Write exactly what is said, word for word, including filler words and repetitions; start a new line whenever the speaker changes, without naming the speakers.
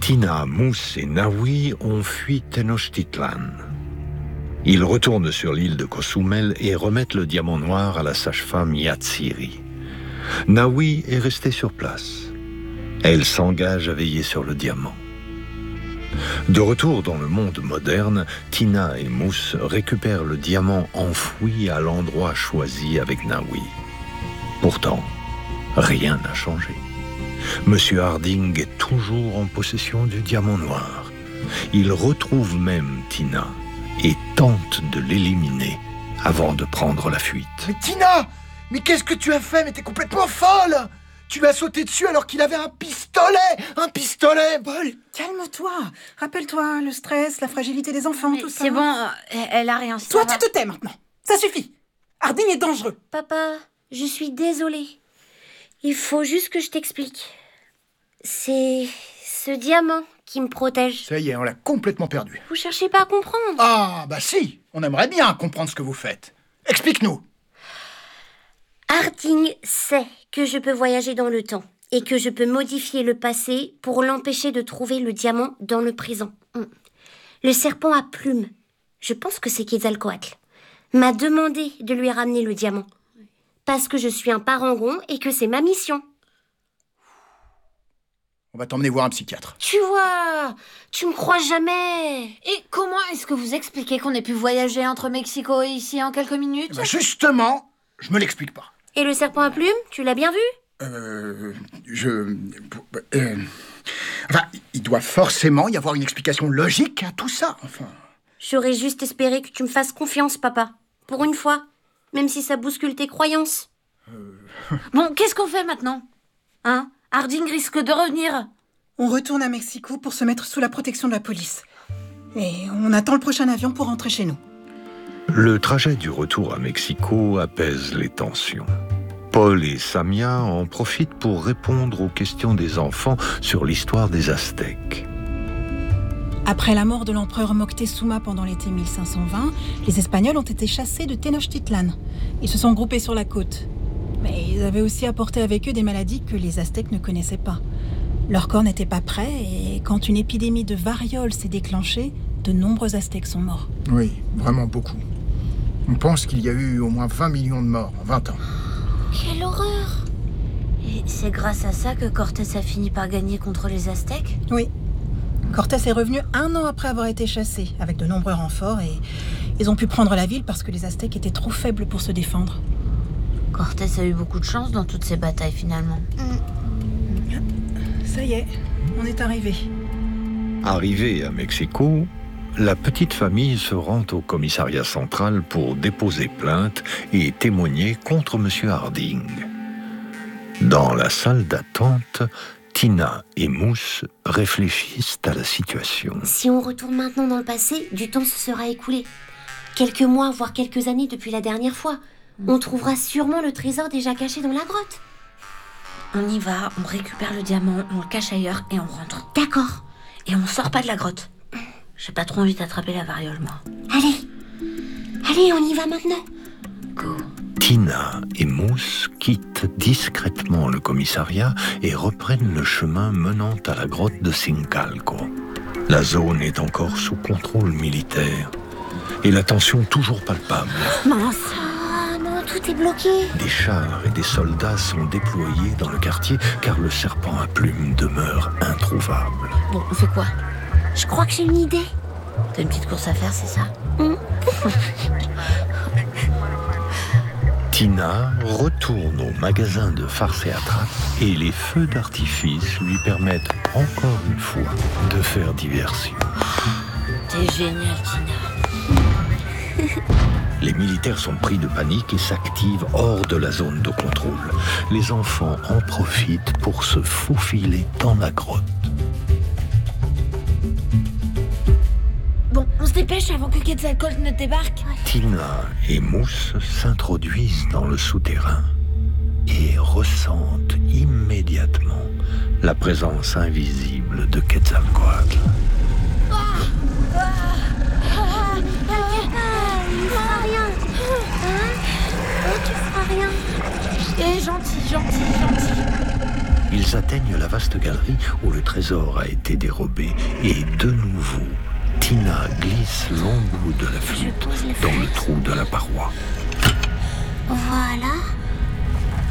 Tina, Mousse et Naoui ont fui Tenochtitlan. Ils retournent sur l'île de Cozumel et remettent le diamant noir à la sage-femme Yatsiri. Naoui est restée sur place. Elle s'engage à veiller sur le diamant. De retour dans le monde moderne, Tina et Mousse récupèrent le diamant enfoui à l'endroit choisi avec Naoui. Pourtant, rien n'a changé. Monsieur Harding est toujours en possession du diamant noir. Il retrouve même Tina et tente de l'éliminer avant de prendre la fuite.
Mais Tina! Mais qu'est-ce que tu as fait? Mais t'es complètement folle! Tu lui as sauté dessus alors qu'il avait un pistolet! Un pistolet!
Paul, calme-toi. Rappelle-toi, le stress, la fragilité des enfants,
Mais
tout ça.
c'est bon, euh, elle a rien.
Toi,
ça
tu
va.
te tais maintenant. Ça suffit. Harding est dangereux.
Papa, je suis désolée. Il faut juste que je t'explique. C'est ce diamant qui me protège.
Ça y est, on l'a complètement perdu.
Vous cherchez pas à comprendre.
Ah, bah si! On aimerait bien comprendre ce que vous faites. Explique-nous.
Harding sait que je peux voyager dans le temps et que je peux modifier le passé pour l'empêcher de trouver le diamant dans le présent. Hum. Le serpent à plumes, je pense que c'est Quetzalcoatl, m'a demandé de lui ramener le diamant. Parce que je suis un parangon et que c'est ma mission.
On va t'emmener voir un psychiatre.
Tu vois, tu me crois jamais.
Et comment est-ce que vous expliquez qu'on ait pu voyager entre Mexico et ici en quelques minutes?
Bah justement, je me l'explique pas.
Et le serpent à plumes, tu l'as bien vu?
Euh... Je... Euh, enfin, il doit forcément y avoir une explication logique à tout ça, enfin.
J'aurais juste espéré que tu me fasses confiance, papa. Pour une fois. Même si ça bouscule tes croyances.
Bon, qu'est-ce qu'on fait maintenant? Hein? Harding risque de revenir.
On retourne à Mexico pour se mettre sous la protection de la police. Et on attend le prochain avion pour rentrer chez nous.
Le trajet du retour à Mexico apaise les tensions. Paul et Samia en profitent pour répondre aux questions des enfants sur l'histoire des Aztèques.
Après la mort de l'empereur Moctezuma pendant l'été mille cinq cent vingt, les Espagnols ont été chassés de Tenochtitlan. Ils se sont groupés sur la côte. Mais ils avaient aussi apporté avec eux des maladies que les Aztèques ne connaissaient pas. Leur corps n'était pas prêt et quand une épidémie de variole s'est déclenchée, de nombreux Aztèques sont morts.
Oui, vraiment beaucoup. On pense qu'il y a eu au moins vingt millions de morts en vingt ans.
Quelle horreur! Et c'est grâce à ça que Cortés a fini par gagner contre les Aztèques?
Oui. Cortés est revenu un an après avoir été chassé, avec de nombreux renforts, et ils ont pu prendre la ville parce que les Aztèques étaient trop faibles pour se défendre.
Cortés a eu beaucoup de chance dans toutes ces batailles finalement.
Ça y est, on est arrivé.
Arrivée à Mexico, la petite famille se rend au commissariat central pour déposer plainte et témoigner contre Monsieur Harding. Dans la salle d'attente, Tina et Mousse réfléchissent à la situation.
Si on retourne maintenant dans le passé, du temps se sera écoulé. Quelques mois, voire quelques années depuis la dernière fois. On trouvera sûrement le trésor déjà caché dans la grotte.
On y va, on récupère le diamant, on le cache ailleurs et on rentre.
D'accord.
Et on sort pas de la grotte. J'ai pas trop envie d'attraper la variole, moi.
Allez. Allez, on y va maintenant.
Go.
Tina et Mousse quittent discrètement le commissariat et reprennent le chemin menant à la grotte de Sincalco. La zone est encore sous contrôle militaire et la tension toujours palpable.
Mince.
Ah non, tout est bloqué.
Des chars et des soldats sont déployés dans le quartier car le serpent à plumes demeure introuvable.
Bon, on fait quoi?
Je crois que j'ai une idée.
T'as une petite course à faire, c'est ça?
Tina retourne au magasin de farce et attrape et les feux d'artifice lui permettent encore une fois de faire diversion.
T'es génial, Tina.
Les militaires sont pris de panique et s'activent hors de la zone de contrôle. Les enfants en profitent pour se faufiler dans la grotte.
Bon, on se dépêche avant que Quetzalcoatl ne débarque.
Tina et Mousse s'introduisent dans le souterrain et ressentent immédiatement la présence invisible de Quetzalcoatl.
Il fera rien. Hein? Oh, tu feras rien.
Eh, gentil, gentil, gentil.
Ils atteignent la vaste galerie où le trésor a été dérobé. Et de nouveau, Tina glisse l'embout de la flûte dans le trou de la paroi.
Voilà.